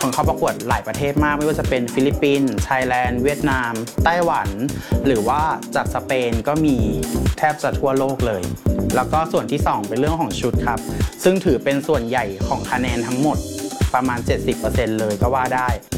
คนเข้าประกวดหลายประเทศมากไม่ว่าจะเป็นฟิลิปปินส์ไทยแลนด์เวียดนามไต้หวันหรือว่าจากสเปนก็มีแทบจะทั่วโลกเลยแล้วก็ส่วนที่2เป็นเรื่องของชุดครับซึ่งถือเป็นส่วนใหญ่ของคะแนนทั้งหมดประมาณ 70% เลยก็ว่าได้